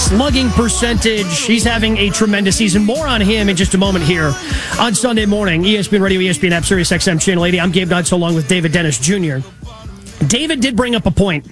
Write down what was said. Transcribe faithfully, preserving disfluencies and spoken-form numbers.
slugging percentage. He's having a tremendous season. More on him in just a moment here on Sunday morning. E S P N Radio, E S P N App, Sirius X M Channel eighty. I'm Gabe Dodson along with David Dennis Junior David did bring up a point